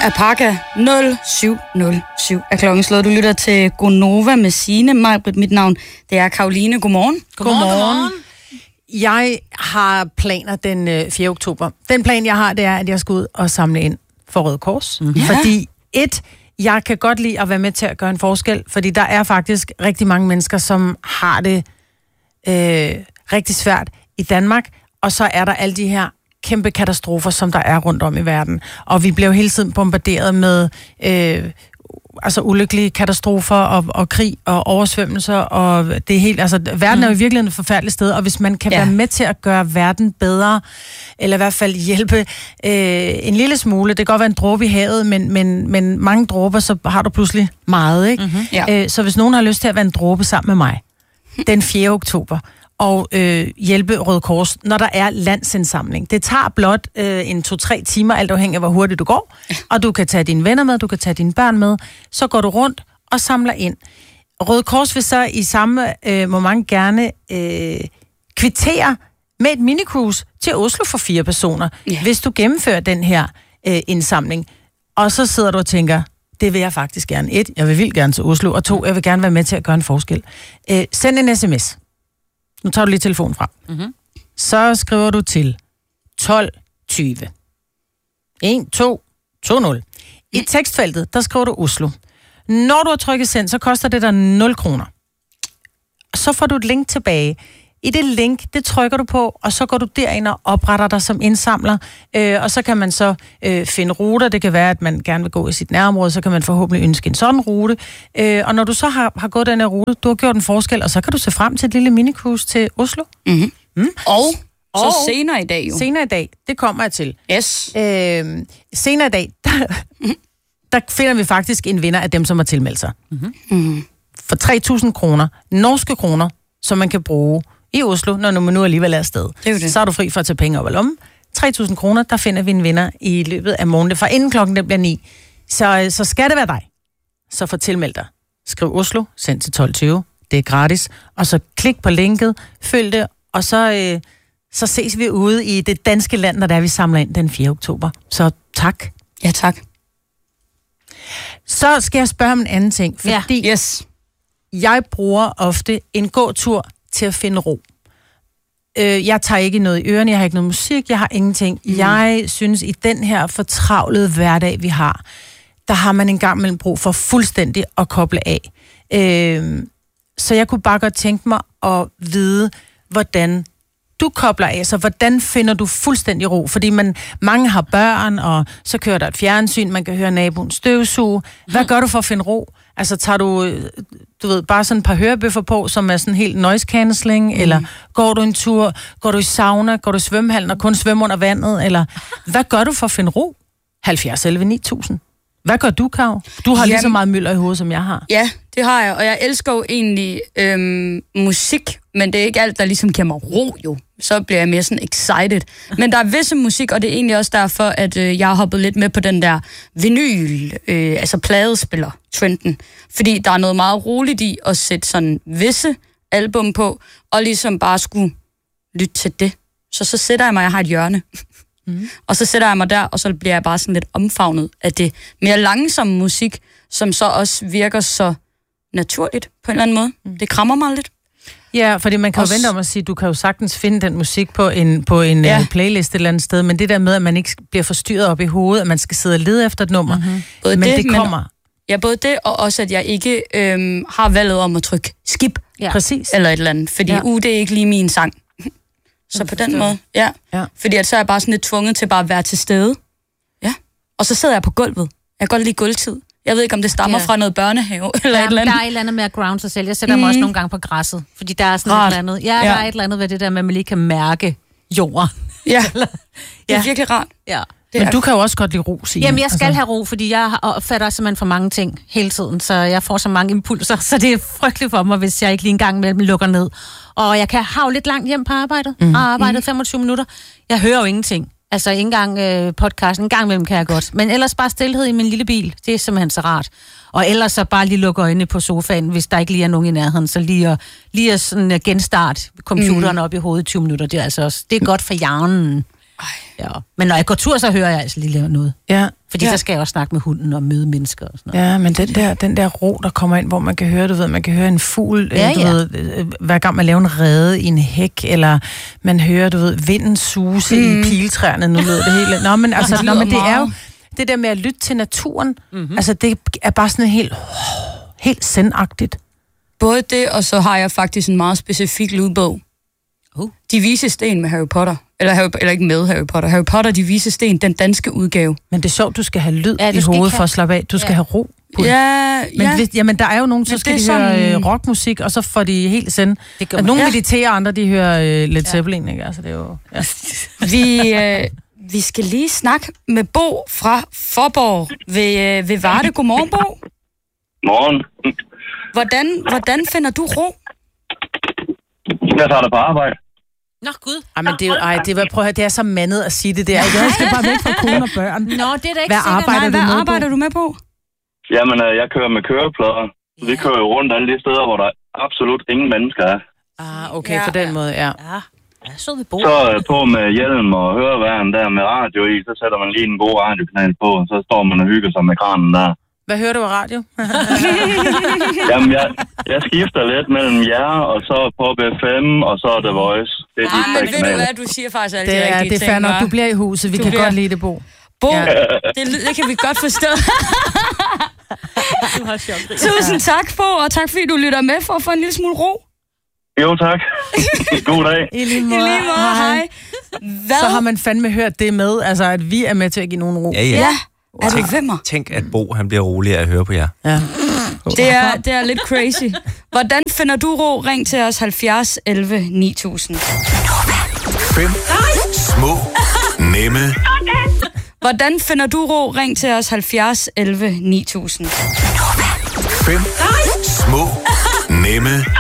Apaka 0707 er klokken slået. Du lytter til Gonova med Signe. Mit navn, det er Karoline. Godmorgen. Godmorgen. Jeg har planer den 4. oktober. Den plan, jeg har, det er, at jeg skal ud og samle ind for Røde Kors. Mm-hmm. Fordi jeg kan godt lide at være med til at gøre en forskel, fordi der er faktisk rigtig mange mennesker, som har det rigtig svært i Danmark, og så er der alle de her kæmpe katastrofer, som der er rundt om i verden. Og vi bliver hele tiden bombarderet med ulykkelige katastrofer og krig og oversvømmelser, og det er helt, verden er jo virkelig et forfærdeligt sted, og hvis man kan være med til at gøre verden bedre, eller i hvert fald hjælpe en lille smule, det kan godt være en dråbe i havet, men mange dråber, så har du pludselig meget, ikke? Mm-hmm. Ja. Så hvis nogen har lyst til at være en dråbe sammen med mig, den 4. oktober, og hjælpe Røde Kors, når der er landsindsamling. Det tager blot en 2-3 timer, alt afhængig af, hvor hurtigt du går, og du kan tage dine venner med, du kan tage dine børn med, så går du rundt og samler ind. Røde Kors vil så i samme moment gerne kvittere med et minicruise til Oslo for 4 personer, hvis du gennemfører den her indsamling. Og så sidder du og tænker, det vil jeg faktisk gerne. 1, jeg vil vildt gerne til Oslo, og 2, jeg vil gerne være med til at gøre en forskel. Send en sms. Nu tager du lige telefonen frem. Mm-hmm. Så skriver du til 1220. 1220. I tekstfeltet, der skriver du Oslo. Når du har trykket send, så koster det dig 0 kroner. Så får du et link tilbage. I det link, det trykker du på, og så går du derind og opretter dig som indsamler. Og så kan man så finde ruter. Det kan være, at man gerne vil gå i sit nærområde, så kan man forhåbentlig ønske en sådan rute. Og når du så har gået den her rute, du har gjort en forskel, og så kan du se frem til et lille minicruise til Oslo. Mm-hmm. Og så senere i dag jo. Senere i dag, det kommer jeg til. Yes. Senere i dag, der finder vi faktisk en vinder af dem, som har tilmeldt sig. Mm-hmm. For 3.000 kroner, norske kroner, som man kan bruge i Oslo, når man nu alligevel er afsted. Så er du fri for at tage penge op ad lommen. 3.000 kroner, der finder vi en vinder i løbet af morgenen. For inden klokken den bliver 9. Så skal det være dig. Så få tilmeldt dig. Skriv Oslo, send til 12.20. Det er gratis. Og så klik på linket, følg det, og så ses vi ude i det danske land, når der vi samler ind den 4. oktober. Så tak. Ja, tak. Så skal jeg spørge om en anden ting, fordi jeg bruger ofte en gåtur til at finde ro. Jeg tager ikke noget i ørerne, jeg har ikke noget musik, jeg har ingenting. Jeg synes, i den her fortravlede hverdag, vi har, der har man en gang mellem brug for fuldstændig at koble af. Så jeg kunne bare godt tænke mig at vide, hvordan du kobler af. Så hvordan finder du fuldstændig ro? Fordi mange har børn, og så kører der et fjernsyn, man kan høre naboen støvsuge. Hvad gør du for at finde ro? Altså tager du bare sådan et par hørebøffer på, som er sådan helt noise cancelling, eller går du en tur, går du i sauna, går du i svømmehallen og kun svømmer under vandet, eller hvad gør du for at finde ro? 70 11 9000. Hvad gør du, Karo? Du har lige så meget mylder i hovedet, som jeg har. Ja, det har jeg, og jeg elsker jo egentlig musik, men det er ikke alt, der ligesom giver mig ro jo. Så bliver jeg mere sådan excited. Men der er visse musik, og det er egentlig også derfor, at jeg har hoppet lidt med på den der vinyl, pladespiller-trenden. Fordi der er noget meget roligt i at sætte sådan visse album på, og ligesom bare skulle lytte til det. Så sætter jeg mig, jeg har et hjørne. Og så sætter jeg mig der, og så bliver jeg bare sådan lidt omfavnet af det mere langsomme musik, som så også virker så naturligt på en eller anden måde. Det krammer mig lidt. Ja, fordi man kan jo vente om at sige, du kan jo sagtens finde den musik på en playlist et eller andet sted, men det der med, at man ikke bliver forstyrret op i hovedet, at man skal sidde og lede efter et nummer, både men det kommer. Ja, både det, og også at jeg ikke har valget om at trykke skip, præcis, eller et eller andet, fordi det er ikke lige min sang. Så på den måde, fordi at så er jeg bare sådan lidt tvunget til bare at være til stede. Ja. Og så sidder jeg på gulvet. Jeg kan godt lide gulvtid. Jeg ved ikke, om det stammer fra noget børnehave eller et eller andet. Der er et eller andet med at ground sig selv. Jeg sætter mig også nogle gange på græsset, fordi der er sådan et eller andet. Ja, der er et eller andet ved det der med, at man lige kan mærke jorden. Ja, det er virkelig rart. Ja. Men du kan jo også godt lide ro, Signe. Jamen, jeg skal have ro, fordi jeg opfatter simpelthen for mange ting hele tiden, så jeg får så mange impulser, så det er frygteligt for mig, hvis jeg ikke lige en gang imellem lukker ned. Og jeg kan have lidt langt hjem på arbejdet, og arbejdet 25 minutter. Jeg hører jo ingenting. Altså, ikke engang podcasten, en gang imellem kan jeg godt. Men ellers bare stilhed i min lille bil, det er simpelthen så rart. Og ellers så bare lige lukke øjnene på sofaen, hvis der ikke lige er nogen i nærheden, så lige at sådan genstart computeren op i hovedet 20 minutter, det er altså også, det er godt for hjernen. Ja. Men når jeg går tur, så hører jeg altså lige noget. Ja. Fordi så skal jeg også snakke med hunden og møde mennesker og sådan noget. Ja, men den der ro, der kommer ind, hvor man kan høre, man kan høre en fugl, hver gang man laver en rede i en hæk, eller man hører, vinden suse i piletræerne, nu lød det hele. Nå, men altså, det er jo det der med at lytte til naturen, altså det er bare sådan helt sendagtigt. Både det, og så har jeg faktisk en meget specifik lydbog. De Vise Sten med Harry Potter. Eller ikke med Harry Potter. Harry Potter, De Vise Sten, den danske udgave. Men det er sjovt, du skal have lyd i hovedet for at slappe af. Du skal have ro. Men der er jo nogen, så skal de høre rockmusik, og så får de helt send. Nogle mediterer, andre de hører Led Zeppelin, ikke? Altså, det er jo... Ja. Vi skal lige snakke med Bo fra Fåborg ved Varde. Godmorgen, Bo. Morgen. Hvordan finder du ro? Jeg tager dig på arbejde. Nå, Gud. Men det er jo, det er så mandet at sige det der. Jeg skal bare væk fra kone og børn. Nå, det er da ikke Hvad arbejder du med på? Jamen, jeg kører med køreplader. Vi kører jo rundt alle de steder, hvor der absolut ingen mennesker er. Okay, på den måde, ja. Så på med hjelm og høreværn der med radio i, så sætter man lige en god radiokanal på, og så står man og hygger sig med kranen der. Hvad hører du af radio? Jamen, jeg skifter lidt mellem jer, og så på B5, og så The Voice. Det er men ved du hvad, du siger faktisk alle de rigtige ting. Det er fair nok, du bliver i huset. Vi kan godt lide det, Bo. Bo, det kan vi godt forstå. Tusind tak, Bo, og tak fordi du lytter med for at få en lille smule ro. Jo, tak. God dag. I lige måde, hej. Så har man fandme hørt det med, altså at vi er med til at give nogen ro. Ja. Er du vimmer? Tænk, at Bo han bliver rolig af at høre på jer. Ja. Det er lidt crazy. Hvordan finder du ro? Ring til os 70 11 9000. 5 små nemme. Hvordan finder du ro? Ring til os 70 11 9000. 5 små nemme